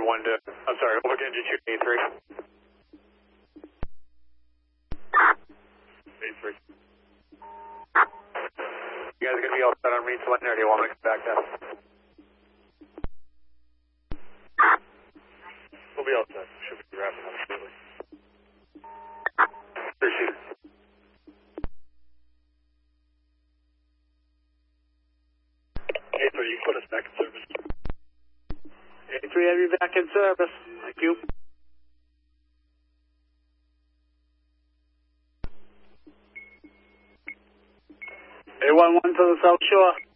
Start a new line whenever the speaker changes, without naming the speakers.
1 to, I'm sorry, over engine shoot A3. A3. You guys are going to be all set on read select, or do you want me to come back down? We'll be all set. Should be wrapping up shortly. Appreciate it. A3, you can put us back in service.
A3, have you back in service. Thank you. A11 to the South Shore.